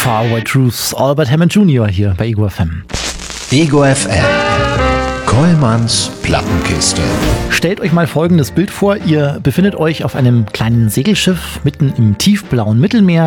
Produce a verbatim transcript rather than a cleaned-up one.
Faraway Truths, Albert Hammond Junior hier bei Ego F M. Ego F M. Kollmanns Plattenkiste. Stellt euch mal folgendes Bild vor. Ihr befindet euch auf einem kleinen Segelschiff mitten im tiefblauen Mittelmeer.